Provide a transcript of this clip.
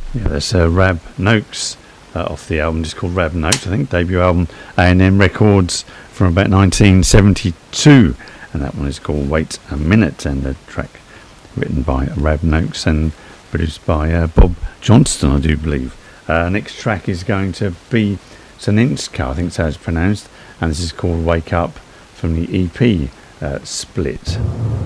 Yeah, that's Rab Noakes off the album just called Rab Noakes, I think, debut album, A&M Records from about 1972, and that one is called Wait a Minute, and the track written by Rab Noakes and produced by Bob Johnston, I do believe. Next track is going to be Soninska, I think that's how it's pronounced, and this is called Wake Up from the EP Split.